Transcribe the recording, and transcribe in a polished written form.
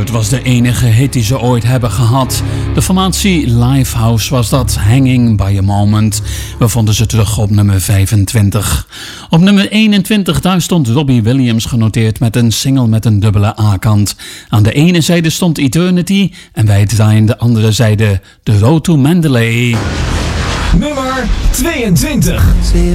Het was de enige hit die ze ooit hebben gehad. De formatie Lifehouse was dat, Hanging by a Moment. We vonden ze terug op nummer 25. Op nummer 21, daar stond Robbie Williams genoteerd met een single met een dubbele A-kant. Aan de ene zijde stond Eternity en wij draaien de andere zijde The Road to Mandalay. Nummer 22.